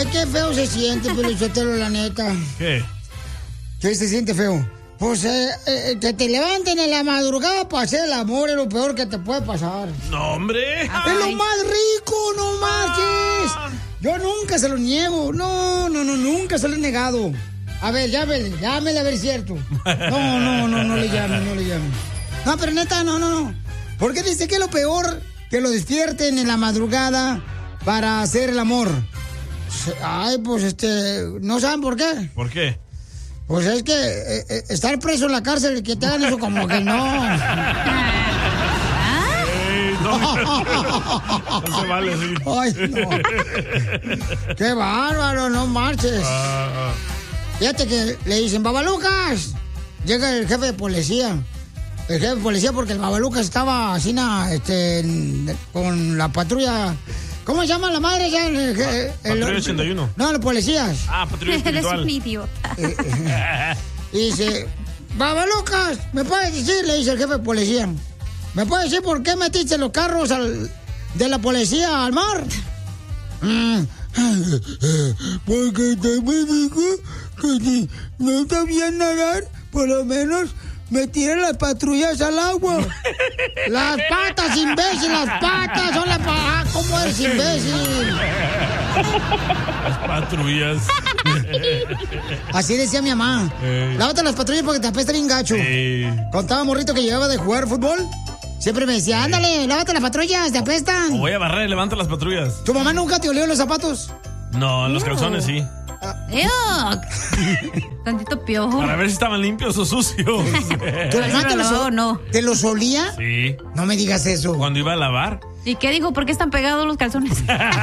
Ay, qué feo se siente, Pelichotelo, la neta. ¿Qué? ¿Qué se siente feo? Pues que te levanten en la madrugada para hacer el amor es lo peor que te puede pasar. No, hombre. Es lo más rico, no marches. Yo nunca se lo niego. No, nunca se lo he negado. A ver, llámele a ver si es cierto. No le llame. No, pero neta, no. ¿Por qué dice que es lo peor que lo despierten en la madrugada para hacer el amor? Ay, pues ¿no saben por qué? ¿Por qué? Pues es que estar preso en la cárcel y que te hagan eso como que no. No se vale así. Ay, no. Qué bárbaro, no marches. Fíjate que le dicen, Babalucas. Llega el jefe de policía. El jefe de policía porque el Babalucas estaba así con la patrulla. ¿Cómo se llama la madre ya? Patrulla 81. No, los policías. Patrulla espiritual. Eres un idiota. Y dice, Babalucas, ¿me puedes decir? Le dice el jefe de policía. ¿Me puedes decir por qué metiste los carros de la policía al mar? Porque te me dijo que si no sabía nadar, por lo menos me tiré las patrullas al agua. Las patas, imbécil, las patas son las patas. ¿Cómo eres, imbécil? Las patrullas. Así decía mi mamá. Lávate las patrullas porque te apesta bien gacho. Contaba morrito que llevaba de jugar fútbol. Siempre me decía, ándale, lávate las patrullas, te apestan. O voy a barrer, levanta las patrullas. ¿Tu mamá nunca te olió los zapatos? No, los calzones sí. Tantito piojo. Para ver si estaban limpios o sucios. ¿Tu mamá te los olía? Sí. No me digas eso. Cuando iba a lavar. ¿Y qué dijo? ¿Por qué están pegados los calzones?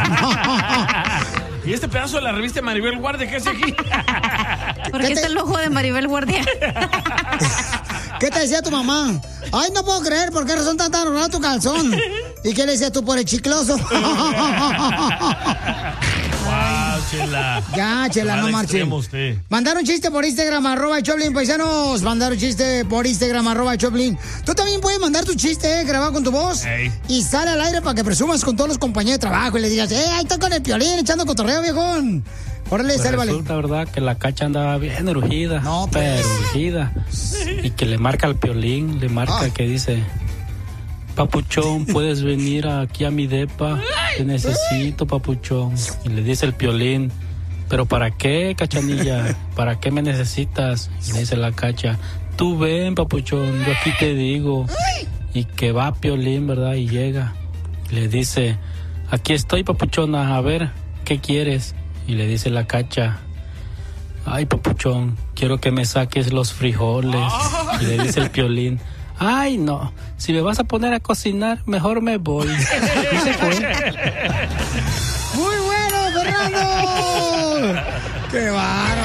¿Y este pedazo de la revista Maribel Guardia qué hace aquí? Porque está el ojo de Maribel Guardia. ¿Qué te decía tu mamá? Ay, no puedo creer, ¿por qué razón tan raro tu calzón? ¿Y qué le decías tú por el chicloso? Chela. Ya, Chela, no marches. Mandaron chiste por Instagram, @Choplin, paisanos. Mandaron chiste por Instagram, @Choplin. Tú también puedes mandar tu chiste, grabado con tu voz. Y sale al aire para que presumas con todos los compañeros de trabajo y le digas, ahí está con el Piolín, echando cotorreo, viejón. Órale, pues sálvale. Resulta, verdad, que la Cacha andaba bien urgida. No, pues. Pero urgida. Y que le marca al Piolín, le marca que dice... Papuchón, ¿puedes venir aquí a mi depa? Te necesito, papuchón. Y le dice el Piolín, ¿pero para qué, Cachanilla? ¿Para qué me necesitas? Y le dice la Cacha, tú ven, papuchón, yo aquí te digo. Y que va Piolín, ¿verdad? Y llega. Y le dice, aquí estoy, papuchona, a ver, ¿qué quieres? Y le dice la Cacha, ay, papuchón, quiero que me saques los frijoles. Y le dice el Piolín, ay, no, si me vas a poner a cocinar, mejor me voy. Y se fue. ¡Muy bueno, Fernando! ¡Qué bárbaro!